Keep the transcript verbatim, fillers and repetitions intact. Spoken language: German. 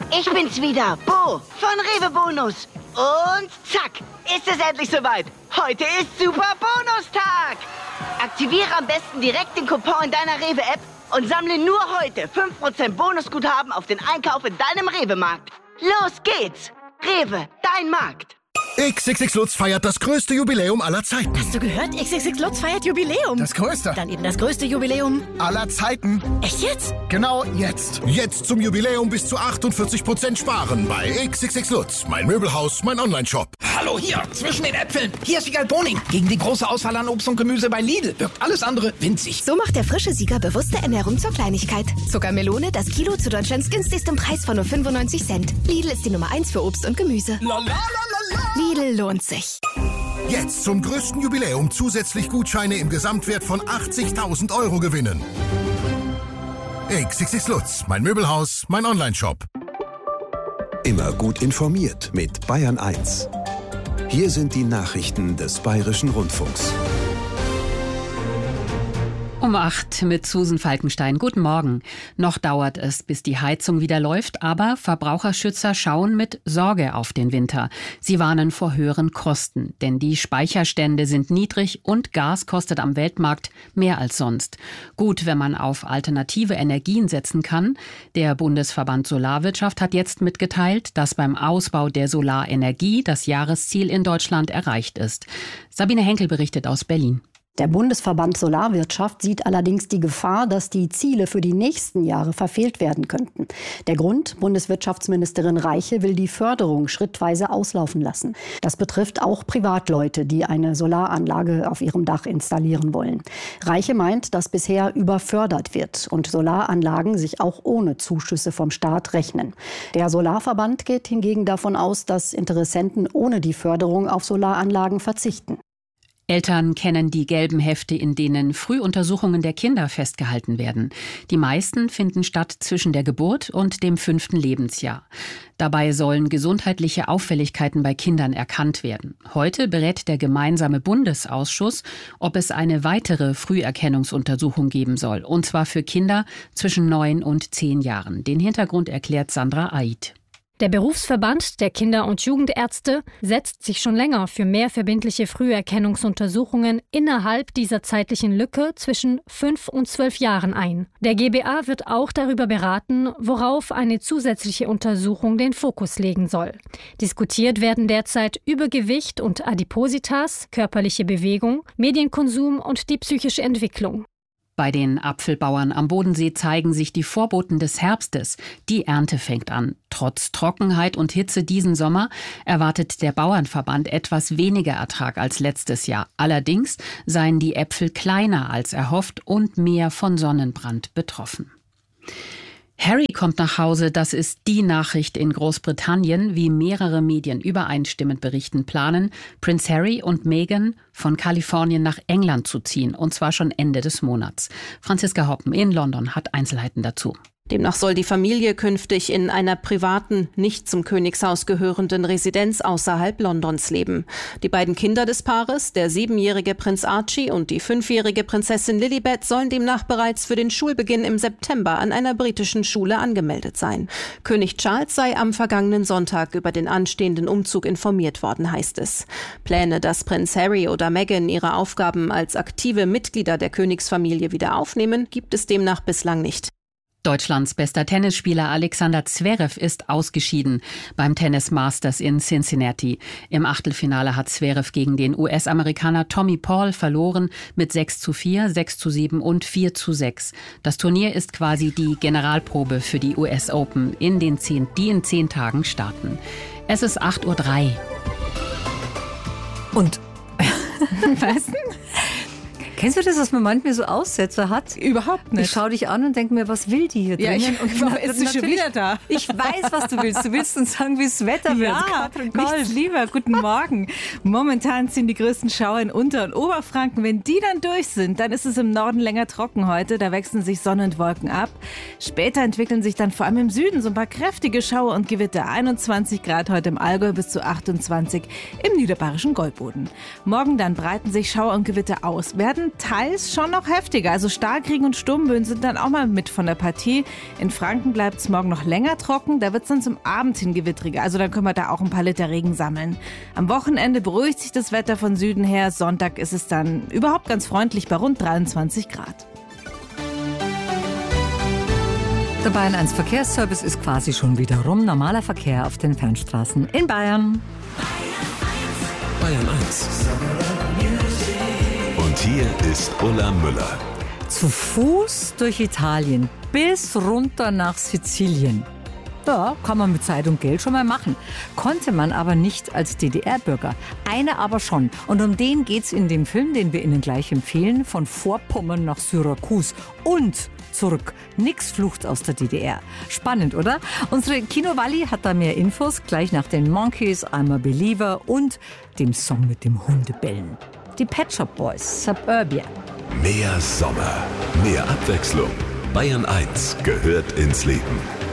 Ich bin's wieder, Bo von Rewe Bonus. Und zack, ist es endlich soweit. Heute ist Super Bonustag. Aktiviere am besten direkt den Coupon in deiner Rewe-App und sammle nur heute fünf Prozent Bonusguthaben auf den Einkauf in deinem Rewe-Markt. Los geht's. Rewe, dein Markt. X X X Lutz feiert das größte Jubiläum aller Zeiten. Hast du gehört? X X X Lutz feiert Jubiläum. Das größte. Dann eben das größte Jubiläum aller Zeiten. Echt jetzt? Genau jetzt. Jetzt zum Jubiläum bis zu achtundvierzig Prozent sparen bei X X X Lutz. Mein Möbelhaus, mein Online-Shop. Hallo hier, zwischen den Äpfeln. Hier ist Siegal Boning. Gegen die große Auswahl an Obst und Gemüse bei Lidl wirkt alles andere winzig. So macht der frische Sieger bewusste Ernährung zur Kleinigkeit. Zuckermelone, das Kilo zu Deutschlands günstigstem Preis von nur fünfundneunzig Cent. Lidl ist die Nummer eins für Obst und Gemüse. Lidl lohnt sich. Jetzt zum größten Jubiläum zusätzlich Gutscheine im Gesamtwert von achtzigtausend Euro gewinnen. X X X Lutz, mein Möbelhaus, mein Online-Shop. Immer gut informiert mit Bayern eins. Hier sind die Nachrichten des Bayerischen Rundfunks. Um acht mit Susan Falkenstein. Guten Morgen. Noch dauert es, bis die Heizung wieder läuft, aber Verbraucherschützer schauen mit Sorge auf den Winter. Sie warnen vor höheren Kosten, denn die Speicherstände sind niedrig und Gas kostet am Weltmarkt mehr als sonst. Gut, wenn man auf alternative Energien setzen kann. Der Bundesverband Solarwirtschaft hat jetzt mitgeteilt, dass beim Ausbau der Solarenergie das Jahresziel in Deutschland erreicht ist. Sabine Henkel berichtet aus Berlin. Der Bundesverband Solarwirtschaft sieht allerdings die Gefahr, dass die Ziele für die nächsten Jahre verfehlt werden könnten. Der Grund: Bundeswirtschaftsministerin Reiche will die Förderung schrittweise auslaufen lassen. Das betrifft auch Privatleute, die eine Solaranlage auf ihrem Dach installieren wollen. Reiche meint, dass bisher überfördert wird und Solaranlagen sich auch ohne Zuschüsse vom Staat rechnen. Der Solarverband geht hingegen davon aus, dass Interessenten ohne die Förderung auf Solaranlagen verzichten. Eltern kennen die gelben Hefte, in denen Frühuntersuchungen der Kinder festgehalten werden. Die meisten finden statt zwischen der Geburt und dem fünften Lebensjahr. Dabei sollen gesundheitliche Auffälligkeiten bei Kindern erkannt werden. Heute berät der gemeinsame Bundesausschuss, ob es eine weitere Früherkennungsuntersuchung geben soll. Und zwar für Kinder zwischen neun und zehn Jahren. Den Hintergrund erklärt Sandra Aid. Der Berufsverband der Kinder- und Jugendärzte setzt sich schon länger für mehr verbindliche Früherkennungsuntersuchungen innerhalb dieser zeitlichen Lücke zwischen fünf und zwölf Jahren ein. Der G B A wird auch darüber beraten, worauf eine zusätzliche Untersuchung den Fokus legen soll. Diskutiert werden derzeit Übergewicht und Adipositas, körperliche Bewegung, Medienkonsum und die psychische Entwicklung. Bei den Apfelbauern am Bodensee zeigen sich die Vorboten des Herbstes. Die Ernte fängt an. Trotz Trockenheit und Hitze diesen Sommer erwartet der Bauernverband etwas weniger Ertrag als letztes Jahr. Allerdings seien die Äpfel kleiner als erhofft und mehr von Sonnenbrand betroffen. Harry kommt nach Hause, das ist die Nachricht in Großbritannien, wie mehrere Medien übereinstimmend berichten, planen Prince Harry und Meghan von Kalifornien nach England zu ziehen, und zwar schon Ende des Monats. Franziska Hoppen in London hat Einzelheiten dazu. Demnach soll die Familie künftig in einer privaten, nicht zum Königshaus gehörenden Residenz außerhalb Londons leben. Die beiden Kinder des Paares, der siebenjährige Prinz Archie und die fünfjährige Prinzessin Lilibet, sollen demnach bereits für den Schulbeginn im September an einer britischen Schule angemeldet sein. König Charles sei am vergangenen Sonntag über den anstehenden Umzug informiert worden, heißt es. Pläne, dass Prinz Harry oder Meghan ihre Aufgaben als aktive Mitglieder der Königsfamilie wieder aufnehmen, gibt es demnach bislang nicht. Deutschlands bester Tennisspieler Alexander Zverev ist ausgeschieden beim Tennis Masters in Cincinnati. Im Achtelfinale hat Zverev gegen den U S-Amerikaner Tommy Paul verloren mit sechs zu vier, sechs zu sieben und vier zu sechs. Das Turnier ist quasi die Generalprobe für die U S Open, in den zehn, die in zehn Tagen starten. Es ist acht Uhr drei. Und was? Kennst du das, was man manchmal so Aussetzer hat? Überhaupt nicht. Ich schaue dich an und denke mir, was will die hier drinnen? Ja, ich, und warum ist sie schon wieder da? Ich weiß, was du willst. Du willst uns sagen, wie es Wetter wird. Ja, nichts lieber. Guten Morgen. Momentan sind die größten Schauer in Unter- und Oberfranken. Wenn die dann durch sind, dann ist es im Norden länger trocken heute. Da wechseln sich Sonne und Wolken ab. Später entwickeln sich dann vor allem im Süden so ein paar kräftige Schauer und Gewitter. einundzwanzig Grad heute im Allgäu bis zu achtundzwanzig im niederbayerischen Goldboden. Morgen dann breiten sich Schauer und Gewitter aus, werden Westen teils schon noch heftiger. Also Starkregen und Sturmböen sind dann auch mal mit von der Partie. In Franken bleibt es morgen noch länger trocken. Da wird es dann zum Abend hin gewittriger. Also dann können wir da auch ein paar Liter Regen sammeln. Am Wochenende beruhigt sich das Wetter von Süden her. Sonntag ist es dann überhaupt ganz freundlich bei rund dreiundzwanzig Grad. Der Bayern eins Verkehrsservice ist quasi schon wieder rum. Normaler Verkehr auf den Fernstraßen in Bayern. Bayern eins. Und hier ist Ulla Müller. Zu Fuß durch Italien bis runter nach Sizilien. Ja, kann man mit Zeit und Geld schon mal machen. Konnte man aber nicht als D D R-Bürger. Einer aber schon. Und um den geht's in dem Film, den wir Ihnen gleich empfehlen. Von Vorpommern nach Syrakus. Und zurück. Nix Flucht aus der D D R. Spannend, oder? Unsere Kinowalli hat da mehr Infos. Gleich nach den Monkeys, I'm a Believer und dem Song mit dem Hundebellen. Die Pet Shop Boys, Suburbia. Mehr Sommer. Mehr Abwechslung. Bayern eins gehört ins Leben.